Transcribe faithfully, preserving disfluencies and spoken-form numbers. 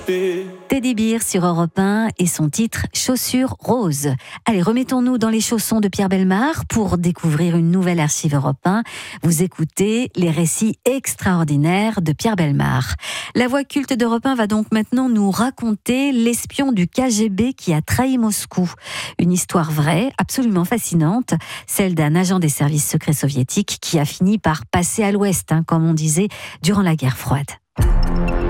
Teddy Bear sur Europe un et son titre « Chaussures roses ». Allez, remettons-nous dans les chaussons de Pierre Bellemare pour découvrir une nouvelle archive Europe un. Vous écoutez les récits extraordinaires de Pierre Bellemare. La voix culte d'Europe un va donc maintenant nous raconter l'espion du K G B qui a trahi Moscou. Une histoire vraie, absolument fascinante, celle d'un agent des services secrets soviétiques qui a fini par passer à l'ouest, hein, comme on disait, durant la guerre froide.